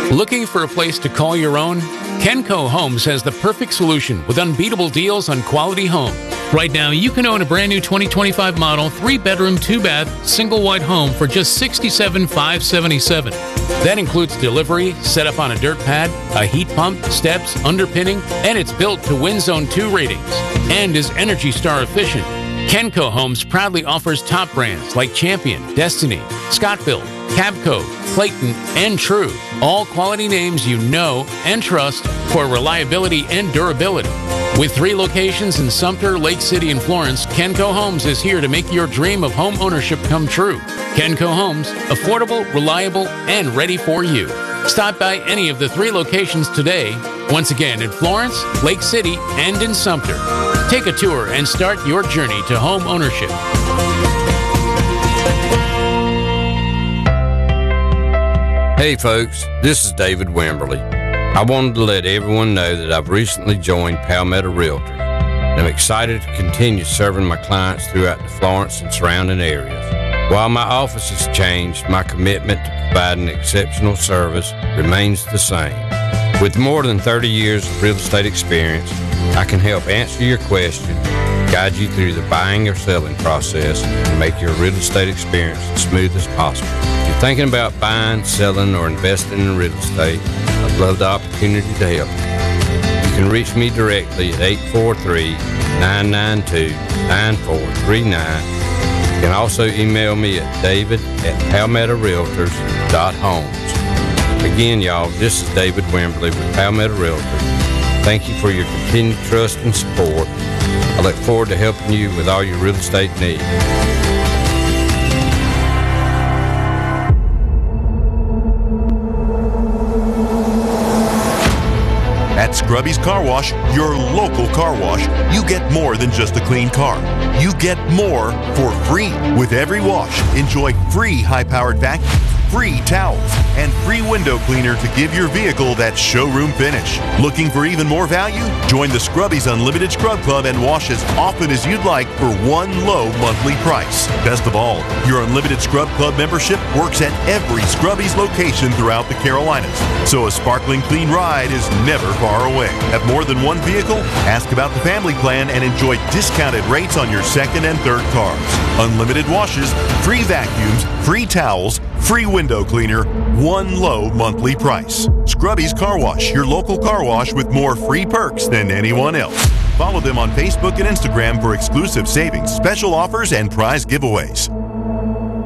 Looking for a place to call your own? Kenco Homes has the perfect solution with unbeatable deals on quality homes. Right now, you can own a brand new 2025 model, 3-bedroom, 2-bath, single wide home for just $67,577. That includes delivery, set up on a dirt pad, a heat pump, steps, underpinning, and it's built to Wind Zone 2 ratings and is Energy Star efficient. Kenco Homes proudly offers top brands like Champion, Destiny, Scottville, Cabco, Clayton, and True. All quality names you know and trust for reliability and durability. With 3 locations in Sumter, Lake City, and Florence, Kenco Homes is here to make your dream of home ownership come true. Kenco Homes, affordable, reliable, and ready for you. Stop by any of the 3 locations today. Once again, in Florence, Lake City, and in Sumter. Take a tour and start your journey to home ownership. Hey folks, this is David Wimberly. I wanted to let everyone know that I've recently joined Palmetto Realtors, and I'm excited to continue serving my clients throughout the Florence and surrounding areas. While my office has changed, my commitment to providing exceptional service remains the same. With more than 30 years of real estate experience, I can help answer your questions, guide you through the buying or selling process, and make your real estate experience as smooth as possible. If you're thinking about buying, selling, or investing in real estate, I'd love the opportunity to help you. You can reach me directly at 843-992-9439. You can also email me at david@palmettorealtors.homes. Again, y'all, this is David Wimberly with Palmetto Realtors. Thank you for your continued trust and support. I look forward to helping you with all your real estate needs. At Scrubby's Car Wash, your local car wash, you get more than just a clean car. You get more for free. With every wash, enjoy free high-powered vacuum, free towels, and free window cleaner to give your vehicle that showroom finish. Looking for even more value? Join the Scrubby's Unlimited Scrub Club and wash as often as you'd like for one low monthly price. Best of all, your Unlimited Scrub Club membership works at every Scrubby's location throughout the Carolinas, so a sparkling clean ride is never far away. Have more than one vehicle? Ask about the family plan and enjoy discounted rates on your second and third cars. Unlimited washes, free vacuums, free towels, free window cleaner, one low monthly price. Scrubby's Car Wash, your local car wash with more free perks than anyone else. Follow them on Facebook and Instagram for exclusive savings, special offers, and prize giveaways.